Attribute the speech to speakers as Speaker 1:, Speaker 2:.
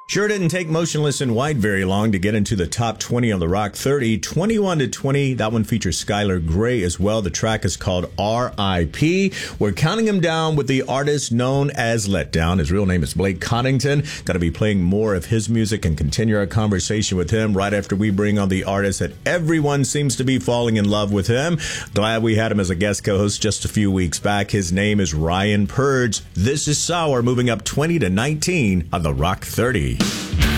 Speaker 1: Sure didn't take Motionless in White very long to get into the top 20 on the Rock 30. 21 to 20, that one features Skylar Grey as well. The track is called R.I.P. We're counting him down with the artist known as Letdown. His real name is Blake Coddington. Going to be playing more of his music and continue our conversation with him right after we bring on the artist that everyone seems to be falling in love with him. Glad we had him as a guest co-host just a few weeks back. His name is Ryan Purge. This is Sour, moving up 20 to 19 on the Rock 30.